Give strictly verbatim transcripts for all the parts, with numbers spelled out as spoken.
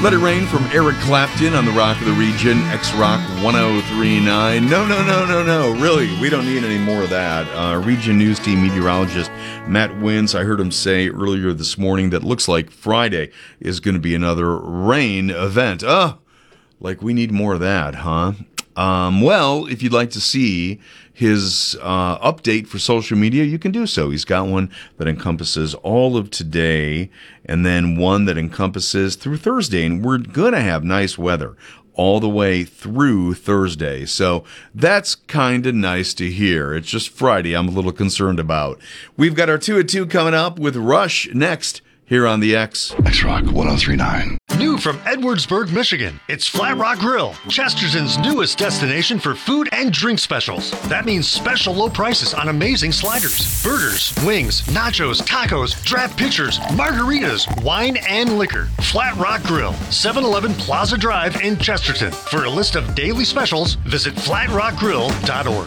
Let It Rain from Eric Clapton on the Rock of the Region, X-Rock one oh three point nine. No, no, no, no, no. Really, we don't need any more of that. Uh, Region News Team meteorologist Matt Wins, I heard him say earlier this morning that looks like Friday is going to be another rain event. Oh, like we need more of that, huh? Um, well, if you'd like to see his uh, update for social media, you can do so. He's got one that encompasses all of today and then one that encompasses through Thursday. And we're going to have nice weather all the way through Thursday. So that's kind of nice to hear. It's just Friday I'm a little concerned about. We've got our two at two coming up with Rush next here on the X. X-Rock one oh three point nine. New from Edwardsburg, Michigan, it's Flat Rock Grill, Chesterton's newest destination for food and drink specials. That means special low prices on amazing sliders, burgers, wings, nachos, tacos, draft pitchers, margaritas, wine, and liquor. Flat Rock Grill, seven eleven Plaza Drive in Chesterton. For a list of daily specials, visit flat rock grill dot org.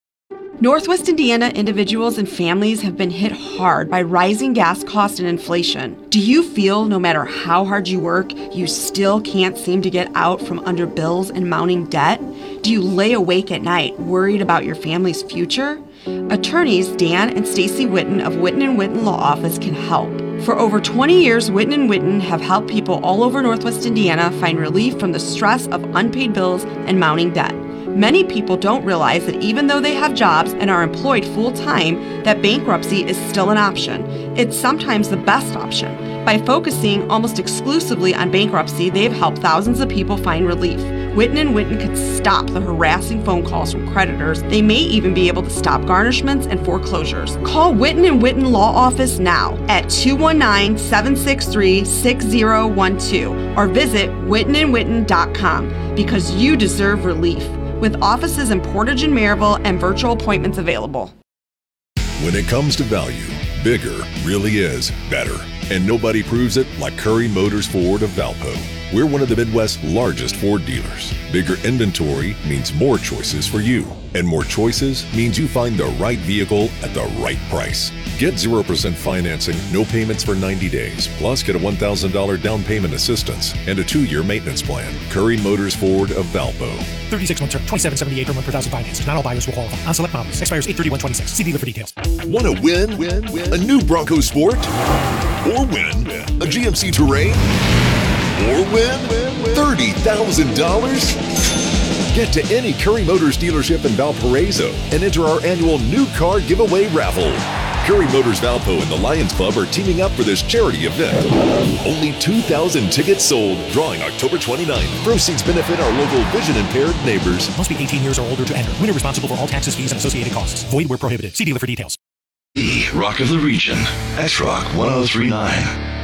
Northwest Indiana individuals and families have been hit hard by rising gas costs and inflation. Do you feel no matter how hard you work, you still can't seem to get out from under bills and mounting debt? Do you lay awake at night worried about your family's future? Attorneys Dan and Stacy Witten of Witten and Witten Law Office can help. For over twenty years, Witten and Witten have helped people all over Northwest Indiana find relief from the stress of unpaid bills and mounting debt. Many people don't realize that even though they have jobs and are employed full-time, that bankruptcy is still an option. It's sometimes the best option. By focusing almost exclusively on bankruptcy, they've helped thousands of people find relief. Witten and Witten could stop the harassing phone calls from creditors. They may even be able to stop garnishments and foreclosures. Call Witten and Witten Law Office now at two one nine, seven six three, six zero one two or visit witten and witten dot com because you deserve relief. With offices in Portage and Maryville and virtual appointments available. When it comes to value, bigger really is better. And nobody proves it like Curry Motors Ford of Valpo. We're one of the Midwest's largest Ford dealers. Bigger inventory means more choices for you. And more choices means you find the right vehicle at the right price. Get zero percent financing, no payments for ninety days, plus get a one thousand dollars down payment assistance and a two-year maintenance plan. Curry Motors Ford of Valpo. thirty-six month term, twenty-seven seventy-eight per month per thousand financed. Not all buyers will qualify. On select models. Expires eight thirty-one twenty-six. See dealer for details. Want to win? Win? Win? A new Bronco Sport? Or win? A G M C Terrain? Or win? thirty thousand dollars? Get to any Curry Motors dealership in Valparaiso and enter our annual new car giveaway raffle. Curry Motors Valpo and the Lions Club are teaming up for this charity event. Only two thousand tickets sold, drawing October twenty-ninth. Proceeds benefit our local vision-impaired neighbors. Must be eighteen years or older to enter. Winner responsible for all taxes, fees, and associated costs. Void where prohibited. See dealer for details. The Rock of the Region. X-Rock one oh three point nine.